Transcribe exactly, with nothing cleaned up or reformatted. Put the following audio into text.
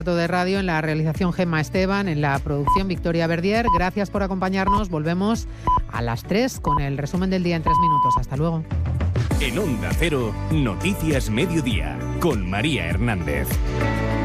de radio, en la realización Gemma Esteban, en la producción Victoria Verdier. Gracias por acompañarnos. Volvemos a las tres con el resumen del día en tres minutos. Hasta luego. En Onda Cero, Noticias Mediodía, con María Hernández.